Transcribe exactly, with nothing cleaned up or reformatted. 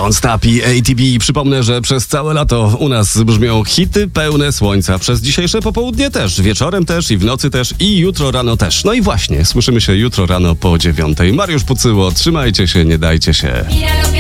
Don't Stop i A T B. Przypomnę, że przez całe lato u nas brzmią hity pełne słońca. Przez dzisiejsze popołudnie też, wieczorem też i w nocy też i jutro rano też. No i właśnie, słyszymy się jutro rano po dziewiątej. Mariusz Pucyło, trzymajcie się, nie dajcie się.